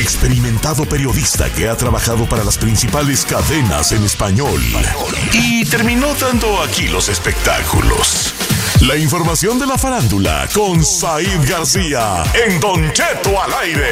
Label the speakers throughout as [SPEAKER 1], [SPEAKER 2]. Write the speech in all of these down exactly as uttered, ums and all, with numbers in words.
[SPEAKER 1] experimentado periodista que ha trabajado para las principales cadenas en español y terminó dando aquí los espectáculos. La información de la farándula con Said García en Don Cheto al aire.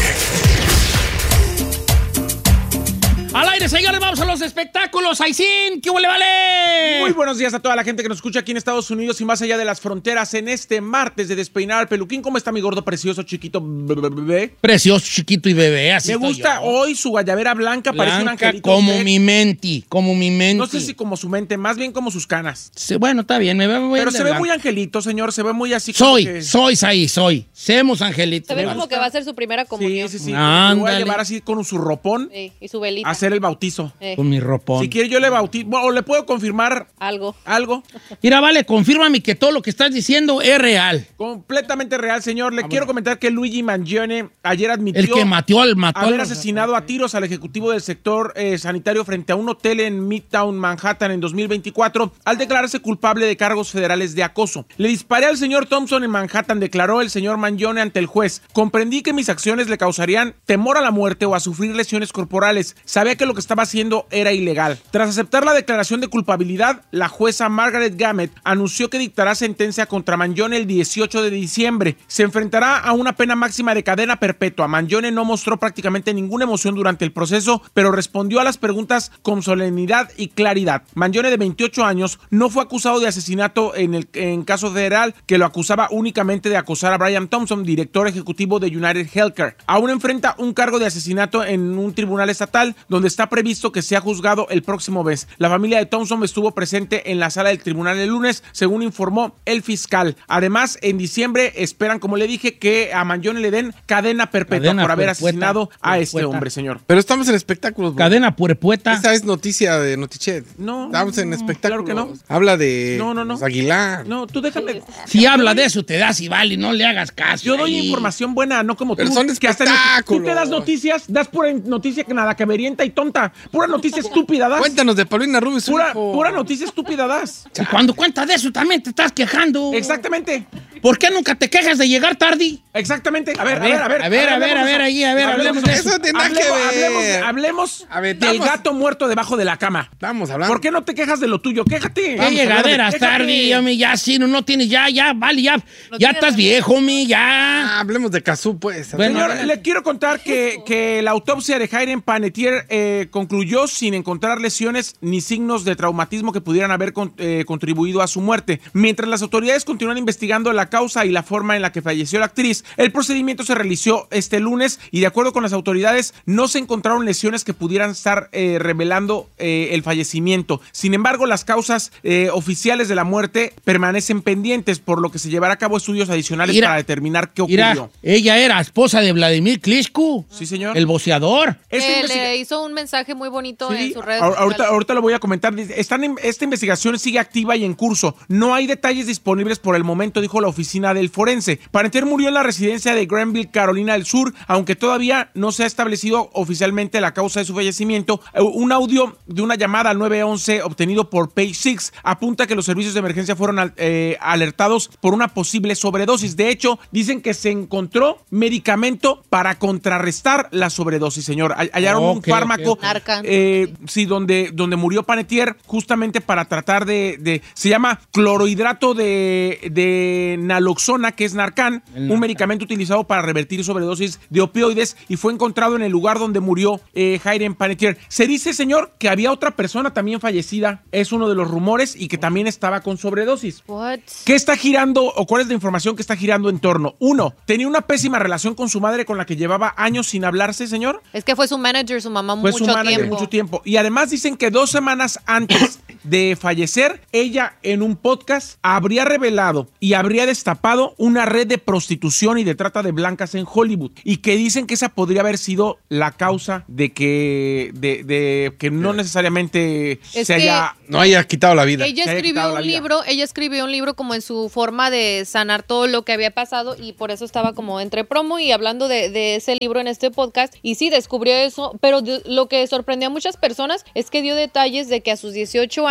[SPEAKER 2] Al aire, señores, vamos a los espectáculos. ¡Aicín! ¿Qué le vale?
[SPEAKER 3] Muy buenos días a toda la gente que nos escucha aquí en Estados Unidos y más allá de las fronteras en este martes de Despeinar al Peluquín. ¿Cómo está mi gordo, precioso, chiquito bebé?
[SPEAKER 2] Precioso, chiquito y bebé, así
[SPEAKER 3] Me gusta
[SPEAKER 2] yo.
[SPEAKER 3] Hoy su guayabera blanca,
[SPEAKER 2] Blanca
[SPEAKER 3] parece un angelito.
[SPEAKER 2] como
[SPEAKER 3] usted.
[SPEAKER 2] mi menti, como mi menti.
[SPEAKER 3] No sé si como su mente, más bien como sus canas.
[SPEAKER 2] Sí, bueno, está bien, me veo muy
[SPEAKER 3] Pero
[SPEAKER 2] de
[SPEAKER 3] se ve
[SPEAKER 2] blanco.
[SPEAKER 3] muy angelito, señor, se ve muy así como
[SPEAKER 2] Soy,
[SPEAKER 3] que...
[SPEAKER 2] soy, Saí, soy. Semos angelitos.
[SPEAKER 4] Se ve
[SPEAKER 3] Me
[SPEAKER 4] como
[SPEAKER 3] gusta.
[SPEAKER 4] que va a ser su primera comunión.
[SPEAKER 3] Sí, sí, sí.
[SPEAKER 2] Ándale.
[SPEAKER 3] Lo voy a llevar así con su ropón
[SPEAKER 4] Sí, y su velita.
[SPEAKER 3] a hacer el bautizo.
[SPEAKER 4] Eh,
[SPEAKER 2] Con mi ropón.
[SPEAKER 3] Si quiere yo le bautizo, o le puedo confirmar
[SPEAKER 4] algo.
[SPEAKER 3] algo.
[SPEAKER 2] Mira, vale, confírmame que todo lo que estás diciendo es real.
[SPEAKER 3] Completamente real, señor. Le
[SPEAKER 2] Ah,
[SPEAKER 3] quiero
[SPEAKER 2] bueno.
[SPEAKER 3] comentar que Luigi Mangione ayer admitió
[SPEAKER 2] El que mató al mató
[SPEAKER 3] haber
[SPEAKER 2] al-
[SPEAKER 3] asesinado a tiros al ejecutivo del sector eh, sanitario frente a un hotel en Midtown Manhattan en dos mil veinticuatro al declararse culpable de cargos federales de acoso. Le disparé al señor Thompson en Manhattan, declaró el señor Mangione ante el juez. Comprendí que mis acciones le causarían temor a la muerte o a sufrir lesiones corporales. Sabía que lo que estaba haciendo era ilegal. Tras aceptar la declaración de culpabilidad, la jueza Margaret Gamet anunció que dictará sentencia contra Mangione el dieciocho de diciembre. Se enfrentará a una pena máxima de cadena perpetua. Mangione no mostró prácticamente ninguna emoción durante el proceso, pero respondió a las preguntas con solemnidad y claridad. Mangione, de veintiocho años, no fue acusado de asesinato en el en caso federal, que lo acusaba únicamente de acosar a Brian Thompson, director ejecutivo de United Healthcare. Aún enfrenta un cargo de asesinato en un tribunal estatal, donde está previsto que sea juzgado el próximo mes. La familia de Thompson estuvo presente en la sala del tribunal el lunes, según informó el fiscal. Además, en diciembre esperan, como le dije, que a Mangione le den cadena perpetua
[SPEAKER 2] Cadena
[SPEAKER 3] por haber
[SPEAKER 2] perpetua,
[SPEAKER 3] asesinado a este
[SPEAKER 2] perpetua.
[SPEAKER 3] hombre, señor.
[SPEAKER 5] Pero estamos en espectáculos, bro.
[SPEAKER 2] Cadena puerpueta.
[SPEAKER 5] Esa es noticia de Notichet.
[SPEAKER 3] No,
[SPEAKER 5] Estamos en
[SPEAKER 3] no,
[SPEAKER 5] espectáculos.
[SPEAKER 3] claro que no.
[SPEAKER 5] Habla de
[SPEAKER 3] No, no, no.
[SPEAKER 5] los Aguilar.
[SPEAKER 3] No, tú déjame.
[SPEAKER 2] Si habla de eso, te das y vale, no le hagas caso.
[SPEAKER 3] Yo doy
[SPEAKER 2] ahí.
[SPEAKER 3] información buena, no como
[SPEAKER 5] Pero
[SPEAKER 3] tú.
[SPEAKER 5] son
[SPEAKER 3] que hasta
[SPEAKER 5] espectáculos.
[SPEAKER 3] tú que das noticias, das pura noticia que nada que verienta y tonta. Pura noticia estúpida das.
[SPEAKER 5] Cuéntanos de Paulina Rubio. su
[SPEAKER 3] Pura,
[SPEAKER 5] hijo.
[SPEAKER 3] pura noticia estúpida das.
[SPEAKER 2] Y cuando cuentas de eso también te estás quejando.
[SPEAKER 3] Exactamente.
[SPEAKER 2] ¿Por qué nunca te quejas de llegar tarde?
[SPEAKER 3] Exactamente. A ver,
[SPEAKER 2] A
[SPEAKER 3] a ver,
[SPEAKER 2] ver,
[SPEAKER 3] a ver.
[SPEAKER 2] a ver, a ver, a ver, ahí, a ver, hablemos de
[SPEAKER 5] eso. Eso tiene nada que
[SPEAKER 3] Hablemos,
[SPEAKER 5] ver.
[SPEAKER 3] hablemos, hablemos
[SPEAKER 5] A ver,
[SPEAKER 3] del
[SPEAKER 5] vamos.
[SPEAKER 3] gato muerto debajo de la cama.
[SPEAKER 5] Estamos hablando.
[SPEAKER 3] ¿Por qué no te quejas de lo tuyo? Quéjate.
[SPEAKER 2] Qué
[SPEAKER 3] Vamos a hablar de-
[SPEAKER 2] llegaderas
[SPEAKER 3] quéjate.
[SPEAKER 2] tarde, homie, ya sí, no, no tienes, ya, ya, vale, ya, ya
[SPEAKER 4] tiene
[SPEAKER 2] estás
[SPEAKER 4] nada.
[SPEAKER 2] viejo, homie, ya.
[SPEAKER 5] Ah, hablemos de Cazú, pues.
[SPEAKER 2] Bueno,
[SPEAKER 3] Señor,
[SPEAKER 2] adelante.
[SPEAKER 3] le quiero contar que, que la autopsia de Hayden Panettiere eh, concluyó sin encontrar lesiones ni signos de traumatismo que pudieran haber con- eh, contribuido a su muerte. Mientras las autoridades continúan investigando la causa y la forma en la que falleció la actriz, el procedimiento se realizó este lunes y, de acuerdo con las autoridades, no se encontraron lesiones que pudieran estar eh, revelando eh, el fallecimiento. Sin embargo, las causas eh, oficiales de la muerte permanecen pendientes, por lo que se llevará a cabo estudios adicionales
[SPEAKER 2] Mira,
[SPEAKER 3] para determinar qué ocurrió.
[SPEAKER 2] Mira, ella era esposa de Vladimir Klitschko.
[SPEAKER 3] Sí, señor.
[SPEAKER 2] El boceador.
[SPEAKER 3] Esta
[SPEAKER 4] Eh,
[SPEAKER 3] investiga-
[SPEAKER 4] le hizo un mensaje muy bonito
[SPEAKER 3] Sí,
[SPEAKER 4] en sus redes
[SPEAKER 3] ahor-
[SPEAKER 4] sociales.
[SPEAKER 3] ahorita, ahorita lo voy a comentar. Dice, Están en- esta investigación sigue activa y en curso. No hay detalles disponibles por el momento, dijo la oficina del forense. Panettiere murió en la residencia de Granville, Carolina del Sur, aunque todavía no se ha establecido oficialmente la causa de su fallecimiento. Eh, Un audio de una llamada al nueve once obtenido por Page Six apunta que los servicios de emergencia fueron al- eh, alertados por una posible sobredosis. De hecho, dicen que se encontró medicamento para contrarrestar la sobredosis, señor. Hall- Hallaron
[SPEAKER 2] Ok,
[SPEAKER 3] un fármaco
[SPEAKER 2] ok, ok.
[SPEAKER 4] Narcan.
[SPEAKER 3] eh, sí, donde, donde murió Panettiere, justamente para tratar de, de se llama clorhidrato de, de naloxona, que es Narcan,
[SPEAKER 2] El
[SPEAKER 3] un
[SPEAKER 2] Narcan.
[SPEAKER 3] medicamento utilizado para revertir sobredosis de opioides, y fue encontrado en el lugar donde murió eh, Hayden Panettiere. Se dice, señor, que había otra persona también fallecida, es uno de los rumores, y que también estaba con sobredosis.
[SPEAKER 4] What?
[SPEAKER 3] ¿Qué está girando o cuál es la información que está girando en torno? Uno, tenía una pésima relación con su madre con la que llevaba años sin hablarse, señor.
[SPEAKER 4] Es que fue su manager, su mamá,
[SPEAKER 3] Fue
[SPEAKER 4] mucho
[SPEAKER 3] su manager
[SPEAKER 4] tiempo.
[SPEAKER 3] mucho tiempo. Y además dicen que dos semanas antes de fallecer, ella en un podcast habría revelado y habría destapado una red de prostitución y de trata de blancas en Hollywood. Y que dicen que esa podría haber sido la causa de que, de, de que no necesariamente
[SPEAKER 4] Es
[SPEAKER 3] se
[SPEAKER 4] que-
[SPEAKER 3] haya...
[SPEAKER 5] No haya quitado la vida.
[SPEAKER 4] Ella
[SPEAKER 3] Se haya
[SPEAKER 4] escribió
[SPEAKER 3] quitado la
[SPEAKER 4] un
[SPEAKER 3] vida.
[SPEAKER 4] libro, ella escribió un libro como en su forma de sanar todo lo que había pasado y por eso estaba como entre promo y hablando de, de ese libro en este podcast y sí descubrió eso, pero de- lo que sorprendió a muchas personas es que dio detalles de que a sus dieciocho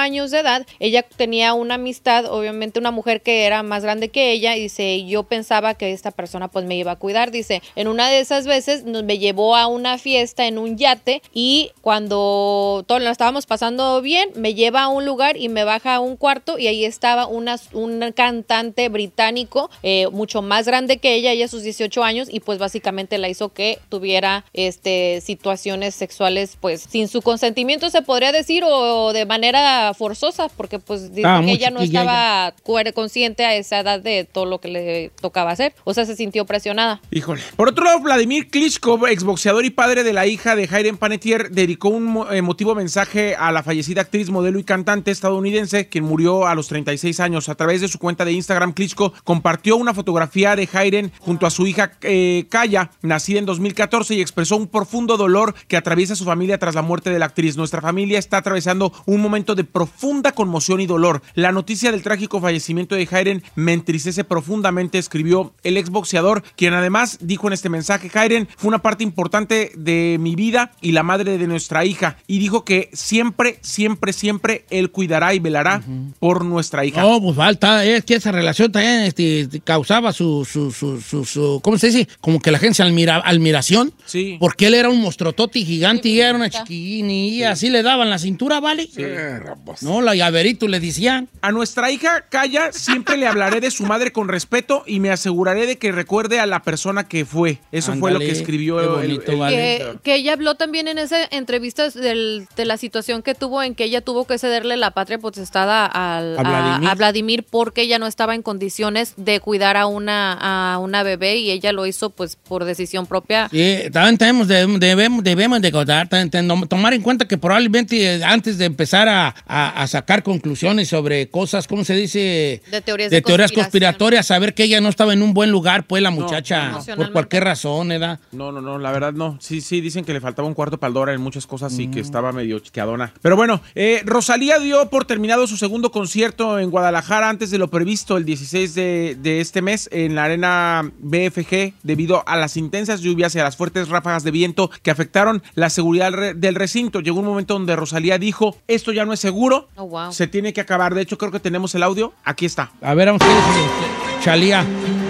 [SPEAKER 4] años de edad, ella tenía una amistad, obviamente una mujer que era más grande que ella, y dice, yo pensaba que esta persona pues me iba a cuidar, dice, en una de esas veces nos, me llevó a una fiesta en un yate, y cuando todos lo estábamos pasando bien, me lleva a un lugar y me baja a un cuarto, y ahí estaba una, un cantante británico, eh, mucho más grande que ella, ella sus dieciocho años, y pues básicamente la hizo que tuviera este situaciones sexuales pues sin su consentimiento, se podría decir, o de manera forzosa, porque pues dice
[SPEAKER 2] Ah,
[SPEAKER 4] que
[SPEAKER 2] mucho
[SPEAKER 4] ella no
[SPEAKER 2] chiquilla
[SPEAKER 4] estaba ella. consciente a esa edad de todo lo que le tocaba hacer, o sea, se sintió presionada.
[SPEAKER 3] Híjole. Por otro lado, Vladimir Klitschko, exboxeador y padre de la hija de Hayden Panettiere, dedicó un emotivo mensaje a la fallecida actriz, modelo y cantante estadounidense, quien murió a los treinta y seis años. A través de su cuenta de Instagram, Klitschko compartió una fotografía de Hayden junto a su hija eh, Kaya, nacida en dos mil catorce, y expresó un profundo dolor que atraviesa su familia tras la muerte de la actriz. Nuestra familia está atravesando un momento de profunda conmoción y dolor. La noticia del trágico fallecimiento de Hayden me entristece profundamente, escribió el exboxeador, quien además dijo en este mensaje: Hayden fue una parte importante de mi vida y la madre de nuestra hija, y dijo que siempre, siempre, siempre él cuidará y velará uh-huh. por nuestra hija.
[SPEAKER 2] No, pues falta, es que esa relación también este, causaba su, su, su, su, su, ¿cómo se dice? Como que la gente se admira, admiración,
[SPEAKER 3] sí.
[SPEAKER 2] porque él era un monstrototi gigante sí, y era una chiquillina y sí. así le daban la cintura, ¿vale?
[SPEAKER 3] Sí.
[SPEAKER 2] No, la llaverito le decían.
[SPEAKER 3] A nuestra hija Kaya siempre le hablaré de su madre con respeto y me aseguraré de que recuerde a la persona que fue. Eso Ándale, fue lo que escribió
[SPEAKER 2] bonito,
[SPEAKER 3] el, el,
[SPEAKER 2] vale.
[SPEAKER 4] que, que ella habló también en esa entrevista del, de la situación que tuvo en que ella tuvo que cederle la patria potestada al,
[SPEAKER 2] a, Vladimir.
[SPEAKER 4] A, a Vladimir porque ella no estaba en condiciones de cuidar a una, a una bebé, y ella lo hizo pues por decisión propia.
[SPEAKER 2] Sí, también tenemos, debemos, debemos de contar, tomar en cuenta que probablemente antes de empezar a, a, a sacar conclusiones sobre cosas, ¿cómo se dice?
[SPEAKER 4] De teorías,
[SPEAKER 2] de
[SPEAKER 4] de
[SPEAKER 2] teorías conspiratorias, saber que ella no estaba en un buen lugar, pues la muchacha,
[SPEAKER 3] no,
[SPEAKER 2] no. por cualquier razón, ¿verdad?
[SPEAKER 3] No, no, no, la verdad no. Sí, sí, dicen que le faltaba un cuarto paldora en muchas cosas y mm. que estaba medio chiqueadona. Pero bueno, eh, Rosalía dio por terminado su segundo concierto en Guadalajara antes de lo previsto el dieciséis de, de este mes en la Arena B F G, debido a las intensas lluvias y a las fuertes ráfagas de viento que afectaron la seguridad del recinto. Llegó un momento donde Rosalía dijo: esto ya no es seguro,
[SPEAKER 4] oh, wow.
[SPEAKER 3] se tiene que acabar. De hecho, creo que tenemos el audio. Aquí está.
[SPEAKER 2] A ver, vamos a ver, Chalía.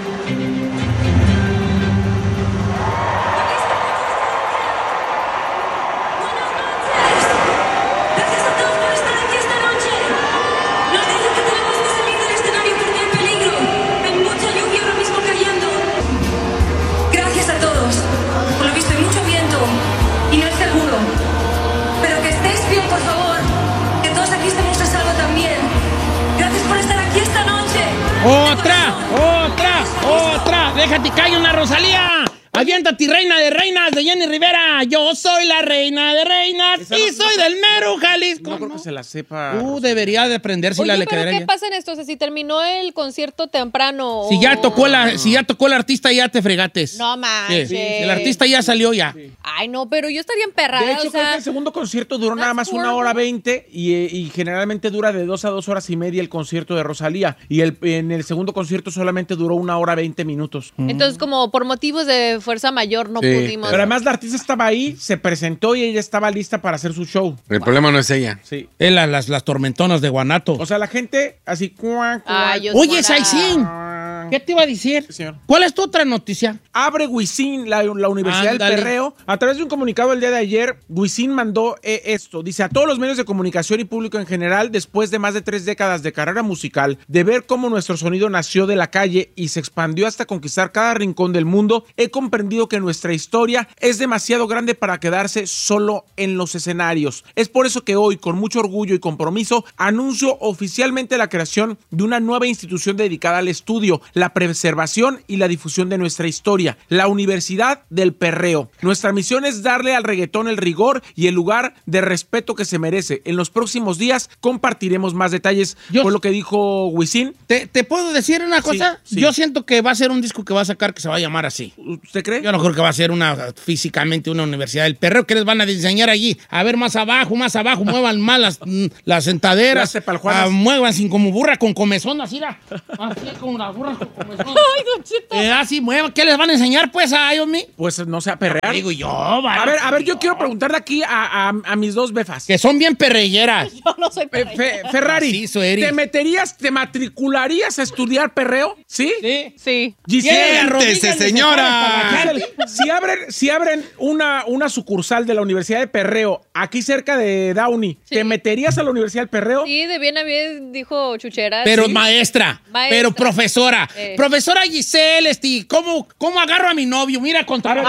[SPEAKER 2] ¡Otra! ¡Otra! ¡Otra! ¡Déjate caer una Rosalía! ¡Aviéntate, reina de reinas de Jenny Rivera! Yo soy la reina de reinas Esa y no, soy no, del mero Jalisco.
[SPEAKER 3] No creo que se la sepa.
[SPEAKER 2] Uh, debería de aprenderse
[SPEAKER 4] Oye,
[SPEAKER 2] la le
[SPEAKER 4] pero
[SPEAKER 2] quedaría.
[SPEAKER 4] ¿qué pasa en esto? O sea, si terminó el concierto temprano.
[SPEAKER 2] Si ya tocó la,
[SPEAKER 3] no.
[SPEAKER 2] si ya tocó el artista, ya te fregates.
[SPEAKER 4] No manches.
[SPEAKER 2] Sí, sí, el artista ya salió ya.
[SPEAKER 3] Sí.
[SPEAKER 4] Ay, no, pero yo estaría emperrada.
[SPEAKER 3] De hecho,
[SPEAKER 4] o sea,
[SPEAKER 3] creo que el segundo concierto duró nada más una hora veinte y, y generalmente dura de dos a dos horas y media el concierto de Rosalía. Y el, en el segundo concierto solamente duró una hora veinte minutos.
[SPEAKER 4] Entonces, como por motivos de fuerza mayor no
[SPEAKER 5] Sí,
[SPEAKER 4] pudimos.
[SPEAKER 3] Pero además la artista estaba ahí, se presentó y ella estaba lista para hacer su show.
[SPEAKER 5] El problema no es ella.
[SPEAKER 3] Sí.
[SPEAKER 2] Es la- las, las tormentonas de Guanato.
[SPEAKER 3] O sea, la gente así... cuac, cuac,
[SPEAKER 4] Ay, yo
[SPEAKER 2] Oye,
[SPEAKER 4] fuera-
[SPEAKER 2] Saicín,
[SPEAKER 3] cuac.
[SPEAKER 2] ¿qué te iba a decir?
[SPEAKER 3] Sí, señor.
[SPEAKER 2] ¿Cuál es tu otra noticia?
[SPEAKER 3] Abre Wisin, la, la Universidad
[SPEAKER 2] Ándale.
[SPEAKER 3] del Perreo. A través de un comunicado el día de ayer, Wisin mandó eh, esto. Dice: a todos los medios de comunicación y público en general, después de más de tres décadas de carrera musical, de ver cómo nuestro sonido nació de la calle y se expandió hasta conquistar cada rincón del mundo, he comprendido que nuestra historia es demasiado grande para quedarse solo en los escenarios. Es por eso que hoy, con mucho orgullo y compromiso, anuncio oficialmente la creación de una nueva institución dedicada al estudio, la preservación y la difusión de nuestra historia, la Universidad del Perreo. Nuestra misión es darle al reggaetón el rigor y el lugar de respeto que se merece. En los próximos días compartiremos más detalles
[SPEAKER 2] Yo-
[SPEAKER 3] con lo que dijo Wisin.
[SPEAKER 2] ¿Te, te puedo decir una cosa?
[SPEAKER 3] Sí, sí.
[SPEAKER 2] Yo siento que va a ser un disco que va a sacar que se va a llamar así.
[SPEAKER 3] ¿Usted cree?
[SPEAKER 2] Yo no creo que va a ser una físicamente una universidad del perreo que les van a diseñar allí. A ver, más abajo, más abajo, muevan más las, las sentaderas.
[SPEAKER 3] Las tepaljuanas.
[SPEAKER 2] Ah, muevan sin como burra con comezón, así, era. Así como las burras
[SPEAKER 4] Ay, Don Cheto.
[SPEAKER 2] Eh, así mueva. ¿Qué les van a enseñar, pues, a ellos, mi?
[SPEAKER 3] Pues no sé, a perrear.
[SPEAKER 2] Digo yo, vale.
[SPEAKER 3] A ver, a ver, yo quiero preguntarle aquí a, a, a mis dos befas.
[SPEAKER 2] Que son bien perreyeras.
[SPEAKER 4] Yo no soy
[SPEAKER 3] Fe- Fe- Ferrari,
[SPEAKER 2] Sí, su Eri.
[SPEAKER 3] ¿te meterías, te matricularías a estudiar perreo? ¿Sí?
[SPEAKER 2] Sí.
[SPEAKER 4] Sí.
[SPEAKER 3] Giselle,
[SPEAKER 5] Siéntese, señora.
[SPEAKER 3] Giselle, si abren, si abren una, una sucursal de la Universidad de Perreo aquí cerca de Downey,
[SPEAKER 4] Sí.
[SPEAKER 3] ¿te meterías a la Universidad de Perreo?
[SPEAKER 4] Sí, de bien a bien dijo Chuchera.
[SPEAKER 2] Pero
[SPEAKER 4] Sí.
[SPEAKER 2] maestra,
[SPEAKER 4] Maestra.
[SPEAKER 2] pero profesora.
[SPEAKER 4] Eh.
[SPEAKER 2] Profesora Giselle, este, ¿cómo, ¿cómo agarro a mi novio? Mira, con todo.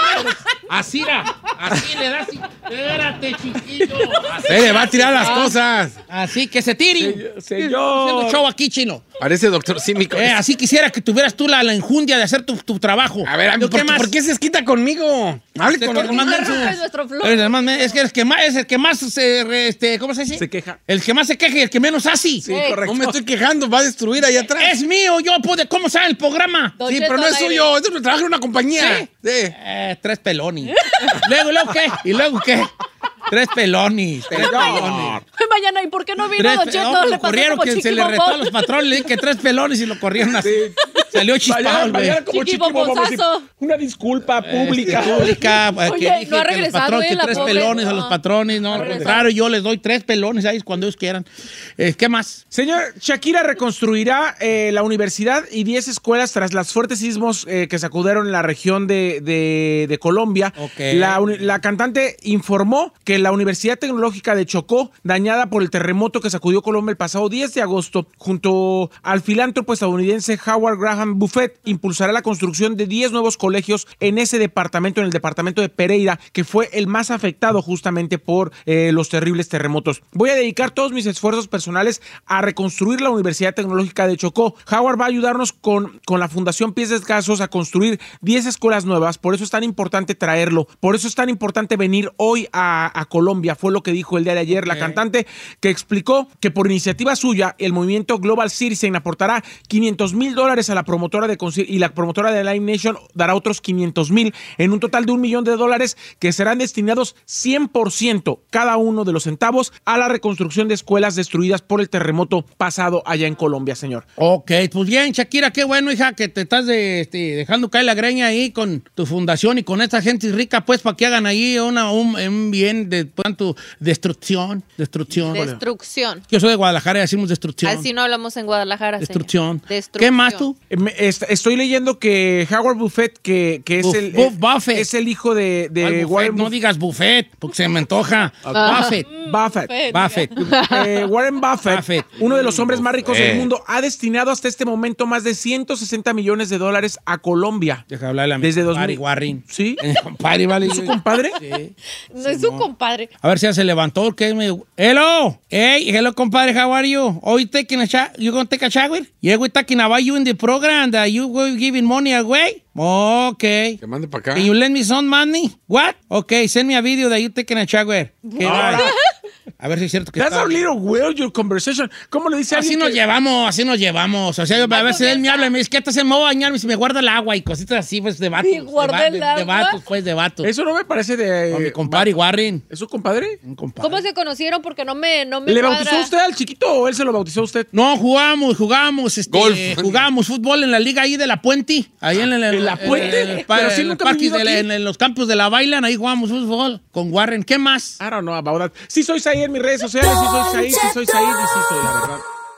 [SPEAKER 2] Así, era, así le das. Espérate, chiquillo. Así,
[SPEAKER 5] Se le va a tirar las cosas.
[SPEAKER 2] así que se tire.
[SPEAKER 3] Se- señor.
[SPEAKER 2] Haciendo show aquí, chino.
[SPEAKER 5] Parece doctor Símico.
[SPEAKER 2] Eh, así quisiera que tuvieras tú la, la enjundia de hacer tu, tu trabajo.
[SPEAKER 5] A ver, a mí,
[SPEAKER 2] ¿Yo
[SPEAKER 5] ¿por,
[SPEAKER 2] qué más?
[SPEAKER 5] ¿por qué se esquita conmigo? Hable
[SPEAKER 2] Te
[SPEAKER 5] con
[SPEAKER 2] tengo que mandar su-
[SPEAKER 4] Es nuestro flow.
[SPEAKER 2] Eres el más me- Es que el que más, es el que más se, re- este, ¿cómo se dice?
[SPEAKER 3] Se queja.
[SPEAKER 2] El que más se queja y el que menos hace.
[SPEAKER 3] Sí,
[SPEAKER 4] Ey.
[SPEAKER 3] correcto.
[SPEAKER 5] No me estoy quejando, va a destruir ahí atrás.
[SPEAKER 2] Es mío, yo pude, ¿cómo sabe el programa?
[SPEAKER 4] Don
[SPEAKER 5] Sí,
[SPEAKER 4] Cheto
[SPEAKER 5] pero no
[SPEAKER 4] al
[SPEAKER 5] es
[SPEAKER 4] aire.
[SPEAKER 5] suyo, esto me trabaja en una compañía.
[SPEAKER 2] ¿Sí?
[SPEAKER 5] Sí.
[SPEAKER 2] Eh, tres pelones. luego, ¿y luego qué? ¿Y luego qué? Tres pelones. Tres pelones.
[SPEAKER 4] Mañana, ¿y por qué no vino
[SPEAKER 2] Tres
[SPEAKER 4] Don
[SPEAKER 2] pe-
[SPEAKER 4] Cheto?
[SPEAKER 2] no,
[SPEAKER 4] Le
[SPEAKER 2] lo
[SPEAKER 4] pasó
[SPEAKER 2] corrieron,
[SPEAKER 4] como
[SPEAKER 2] que se
[SPEAKER 4] Chiqui
[SPEAKER 2] le
[SPEAKER 4] Bombón.
[SPEAKER 2] retó a los patrones, le dije que tres pelones y lo corrieron así. Salió chispado,
[SPEAKER 3] Mañana,
[SPEAKER 2] güey.
[SPEAKER 3] mañana como
[SPEAKER 4] Chiqui
[SPEAKER 3] Chiqui Bombón,
[SPEAKER 4] Bombosazo.
[SPEAKER 3] así, una disculpa pública.
[SPEAKER 2] Este, pública, eh,
[SPEAKER 4] Oye,
[SPEAKER 2] que
[SPEAKER 4] no
[SPEAKER 2] dije
[SPEAKER 4] ha
[SPEAKER 2] que los
[SPEAKER 4] regresado,
[SPEAKER 2] patrones,
[SPEAKER 4] eh,
[SPEAKER 2] que
[SPEAKER 4] la
[SPEAKER 2] tres
[SPEAKER 4] pobre.
[SPEAKER 2] pelones a
[SPEAKER 4] No.
[SPEAKER 2] los patrones, no,
[SPEAKER 4] No ha
[SPEAKER 2] al
[SPEAKER 4] regresado.
[SPEAKER 2] contrario, yo les doy tres pelones ahí cuando ellos quieran. Eh, ¿Qué más?
[SPEAKER 3] Señor, Shakira reconstruirá eh, la universidad y diez escuelas tras los fuertes sismos eh, que sacudieron en la región de, de- de Colombia.
[SPEAKER 2] Ok.
[SPEAKER 3] La, uni- la cantante informó que la Universidad Tecnológica de Chocó, dañada por el terremoto que sacudió Colombia el pasado diez de agosto, junto al filántropo estadounidense Howard Graham Buffett, impulsará la construcción de diez nuevos colegios en ese departamento, en el departamento de Pereira, que fue el más afectado justamente por eh, los terribles terremotos. Voy a dedicar todos mis esfuerzos personales a reconstruir la Universidad Tecnológica de Chocó. Howard va a ayudarnos con, con la Fundación Pies Descalzos a construir diez escuelas nuevas, por eso es tan importante traerlo, por eso es tan importante venir hoy a, a Colombia, fue lo que dijo el día de ayer la cantante, que explicó que por iniciativa suya, el movimiento Global Citizen aportará quinientos mil dólares a la promotora de conci- y la promotora de Live Nation dará otros quinientos mil, en un total de un millón de dólares que serán destinados cien por ciento cada uno de los centavos a la reconstrucción de escuelas destruidas por el terremoto pasado allá en Colombia, señor.
[SPEAKER 2] Ok, pues bien, Shakira, qué bueno, hija, que te estás de, este, dejando caer la greña ahí con tu fundación y con esta gente rica, pues, para que hagan ahí una, un, un bien de tu destrucción, destrucción.
[SPEAKER 4] Destrucción.
[SPEAKER 2] Yo soy de Guadalajara y decimos destrucción.
[SPEAKER 4] Así no hablamos en Guadalajara, señor.
[SPEAKER 2] Destrucción.
[SPEAKER 4] Destrucción.
[SPEAKER 2] ¿Qué más tú?
[SPEAKER 3] Eh, me- est- Estoy leyendo que Howard Buffett, que, que es,
[SPEAKER 2] Buff-
[SPEAKER 3] el,
[SPEAKER 2] Buff
[SPEAKER 3] eh,
[SPEAKER 2] Buffett.
[SPEAKER 3] es el hijo de, de
[SPEAKER 2] ¿Cuál buffet?
[SPEAKER 3] Warren
[SPEAKER 2] No
[SPEAKER 3] Buff-
[SPEAKER 2] digas buffet, porque se me antoja. Buffett.
[SPEAKER 3] Buffett.
[SPEAKER 2] Buffett.
[SPEAKER 3] Eh, Warren Buffett,
[SPEAKER 2] Buffett.
[SPEAKER 3] uno de los hombres más ricos
[SPEAKER 5] Buffett.
[SPEAKER 3] del mundo, ha destinado hasta este momento más de ciento sesenta millones de dólares a Colombia.
[SPEAKER 2] Deja hablarle a mi
[SPEAKER 3] Desde
[SPEAKER 2] compadre
[SPEAKER 3] dos mil.
[SPEAKER 2] Warren.
[SPEAKER 3] ¿Sí?
[SPEAKER 2] Eh, compadre, vale.
[SPEAKER 3] ¿Es su compadre?
[SPEAKER 2] Sí.
[SPEAKER 4] No es su compadre.
[SPEAKER 2] A ver si ya se levantó, que es medio... Hello! Hey, hello, compadre, how are you? Oh, you taking a shower? You gonna take a shower? Yeah, we talking about you in the program that you were giving money away? Okay.
[SPEAKER 5] Que mande para acá.
[SPEAKER 2] Can you lend me some money? What? Okay, send me a video that you taking a shower. Okay,
[SPEAKER 3] Ahora.
[SPEAKER 2] bye. A ver si es cierto que
[SPEAKER 3] That's
[SPEAKER 2] está...
[SPEAKER 3] a little weird, your conversation. ¿Cómo le dice a
[SPEAKER 2] Así
[SPEAKER 3] alguien
[SPEAKER 2] nos
[SPEAKER 3] que-
[SPEAKER 2] llevamos, así nos llevamos. O sea, yo, a veces él me habla y me dice, ¿qué estás haciendo? Me voy a bañar, y me guarda el agua y cositas así, pues, de vatos.
[SPEAKER 4] Y guarda
[SPEAKER 2] de,
[SPEAKER 4] el
[SPEAKER 2] de- de
[SPEAKER 4] agua.
[SPEAKER 2] vatos, pues, de vatos.
[SPEAKER 3] Eso no me parece de...
[SPEAKER 2] No, mi compadre Warren.
[SPEAKER 3] ¿Es su compadre?
[SPEAKER 2] Un compadre.
[SPEAKER 4] ¿Cómo se conocieron? Porque no me, no me
[SPEAKER 3] ¿Le
[SPEAKER 4] cuadra.
[SPEAKER 3] bautizó usted al chiquito o él se lo bautizó a usted?
[SPEAKER 2] No, jugamos, jugamos, este,
[SPEAKER 5] Golf.
[SPEAKER 2] jugamos fútbol en la liga ahí de La Puente. Ahí en, el-
[SPEAKER 3] ¿En La Puente?
[SPEAKER 2] en el pa-
[SPEAKER 3] Pero sí
[SPEAKER 2] en
[SPEAKER 3] nunca
[SPEAKER 2] los
[SPEAKER 3] han
[SPEAKER 2] parques
[SPEAKER 3] vivido
[SPEAKER 2] de la-
[SPEAKER 3] aquí.
[SPEAKER 2] en, en los campos de la Bailan, ahí jugamos fútbol con Warren. ¿Qué más?
[SPEAKER 3] I don't know about that. Sí soy Said en mis redes sociales, sí soy Said, sí soy Said y sí soy, la verdad.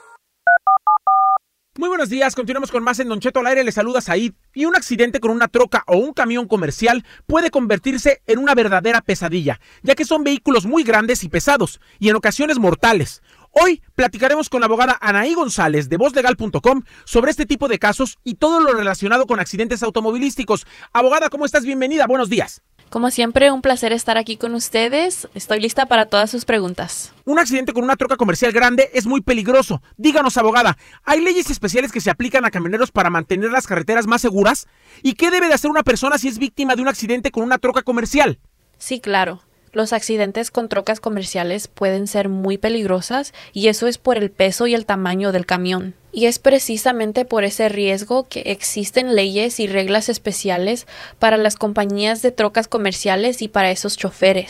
[SPEAKER 3] Muy buenos días, continuamos con más en Don Cheto al aire, le saluda Said. Y un accidente con una troca o un camión comercial puede convertirse en una verdadera pesadilla, ya que son vehículos muy grandes y pesados, y en ocasiones mortales. Hoy platicaremos con la abogada Anaí González de voz legal punto com sobre este tipo de casos y todo lo relacionado con accidentes automovilísticos. Abogada, ¿cómo estás? Bienvenida, buenos días.
[SPEAKER 6] Como siempre, un placer estar aquí con ustedes. Estoy lista para todas sus preguntas.
[SPEAKER 3] Un accidente con una troca comercial grande es muy peligroso. Díganos, abogada, ¿hay leyes especiales que se aplican a camioneros para mantener las carreteras más seguras? ¿Y qué debe de hacer una persona si es víctima de un accidente con una troca comercial?
[SPEAKER 6] Sí, claro. Los accidentes con trocas comerciales pueden ser muy peligrosas y eso es por el peso y el tamaño del camión. Y es precisamente por ese riesgo que existen leyes y reglas especiales para las compañías de trocas comerciales y para esos choferes.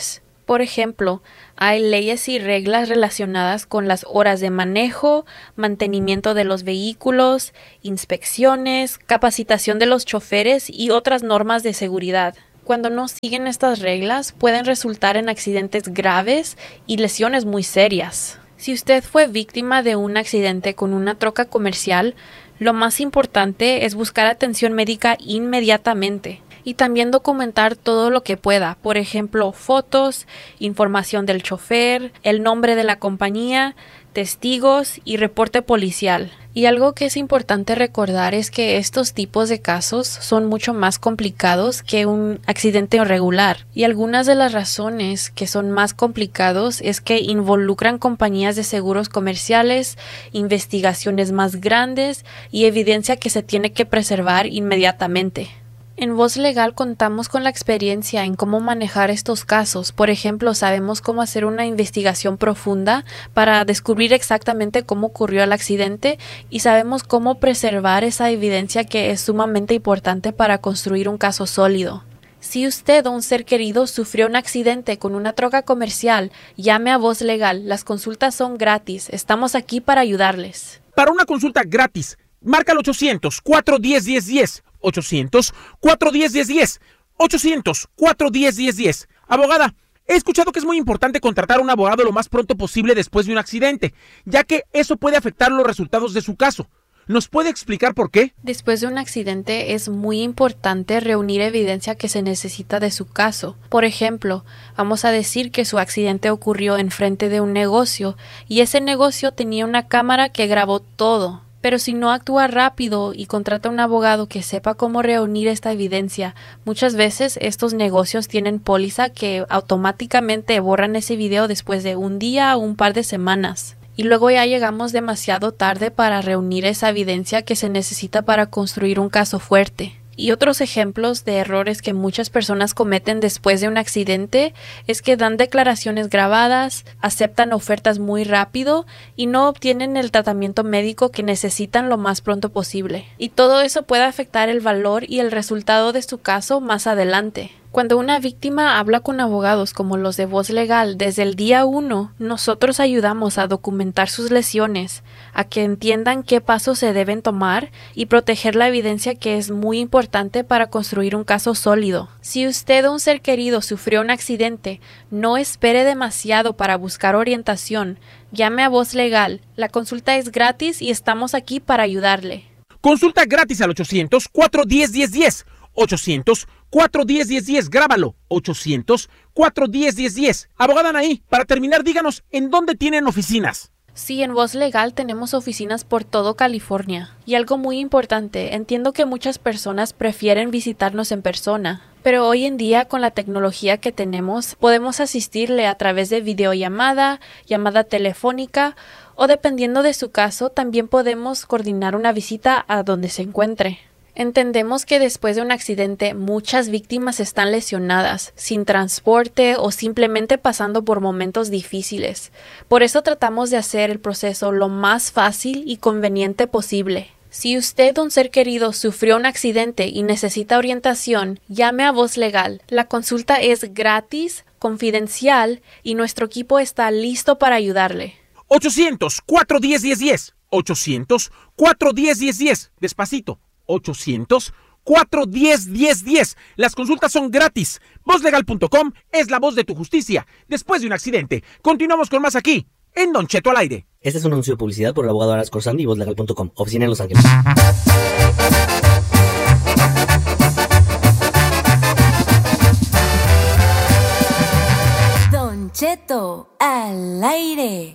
[SPEAKER 6] Por ejemplo, hay leyes y reglas relacionadas con las horas de manejo, mantenimiento de los vehículos, inspecciones, capacitación de los choferes y otras normas de seguridad. Cuando no siguen estas reglas, pueden resultar en accidentes graves y lesiones muy serias. Si usted fue víctima de un accidente con una troca comercial, lo más importante es buscar atención médica inmediatamente. Y también documentar todo lo que pueda, por ejemplo, fotos, información del chofer, el nombre de la compañía, testigos y reporte policial. Y algo que es importante recordar es que estos tipos de casos son mucho más complicados que un accidente regular. Y algunas de las razones que son más complicados es que involucran compañías de seguros comerciales, investigaciones más grandes y evidencia que se tiene que preservar inmediatamente. En Voz Legal contamos con la experiencia en cómo manejar estos casos. Por ejemplo, sabemos cómo hacer una investigación profunda para descubrir exactamente cómo ocurrió el accidente y sabemos cómo preservar esa evidencia que es sumamente importante para construir un caso sólido. Si usted o un ser querido sufrió un accidente con una troca comercial, llame a Voz Legal. Las consultas son gratis. Estamos aquí para ayudarles.
[SPEAKER 3] Para una consulta gratis, marca al ochocientos, cuatro uno cero, uno cero uno cero. ochocientos, cuatro uno cero, uno cero uno cero. ochocientos, cuatro uno cero, uno cero uno cero. Abogada, he escuchado que es muy importante contratar a un abogado lo más pronto posible después de un accidente, ya que eso puede afectar los resultados de su caso. ¿Nos puede explicar por qué?
[SPEAKER 6] Después de un accidente es muy importante reunir evidencia que se necesita de su caso. Por ejemplo, vamos a decir que su accidente ocurrió enfrente de un negocio y ese negocio tenía una cámara que grabó todo. Pero si no actúa rápido y contrata a un abogado que sepa cómo reunir esta evidencia, muchas veces estos negocios tienen póliza que automáticamente borran ese video después de un día o un par de semanas. Y luego ya llegamos demasiado tarde para reunir esa evidencia que se necesita para construir un caso fuerte. Y otros ejemplos de errores que muchas personas cometen después de un accidente es que dan declaraciones grabadas, aceptan ofertas muy rápido y no obtienen el tratamiento médico que necesitan lo más pronto posible. Y todo eso puede afectar el valor y el resultado de su caso más adelante. Cuando una víctima habla con abogados como los de Voz Legal desde el día uno, nosotros ayudamos a documentar sus lesiones, a que entiendan qué pasos se deben tomar y proteger la evidencia que es muy importante para construir un caso sólido. Si usted o un ser querido sufrió un accidente, no espere demasiado para buscar orientación. Llame a Voz Legal. La consulta es gratis y estamos aquí para ayudarle.
[SPEAKER 3] Consulta gratis al ochocientos, cuatro uno cero, uno cero uno cero. ochocientos, cuatro uno cero, uno cero uno cero. Grábalo. ochocientos, cuatro uno cero, uno cero uno cero. Abogada Anaí, para terminar, díganos, ¿en dónde tienen oficinas?
[SPEAKER 6] Sí, en Voz Legal tenemos oficinas por todo California. Y algo muy importante, entiendo que muchas personas prefieren visitarnos en persona, pero hoy en día con la tecnología que tenemos podemos asistirle a través de videollamada, llamada telefónica o dependiendo de su caso también podemos coordinar una visita a donde se encuentre. Entendemos que después de un accidente muchas víctimas están lesionadas, sin transporte o simplemente pasando por momentos difíciles. Por eso tratamos de hacer el proceso lo más fácil y conveniente posible. Si usted o un ser querido sufrió un accidente y necesita orientación, llame a Voz Legal. La consulta es gratis, confidencial y nuestro equipo está listo para ayudarle.
[SPEAKER 3] ochocientos, cuatro uno cero, uno cero uno cero. ochocientos, cuatro uno cero, uno cero uno cero. Despacito. ochocientos, cuatro uno cero, uno cero uno cero. Las consultas son gratis. voz legal punto com es la voz de tu justicia. Después de un accidente, continuamos con más aquí, en Don Cheto al aire.
[SPEAKER 7] Este es un anuncio de publicidad por el abogado Aras Corsandi y voz legal punto com. Oficina en Los Ángeles.
[SPEAKER 8] Don Cheto al aire.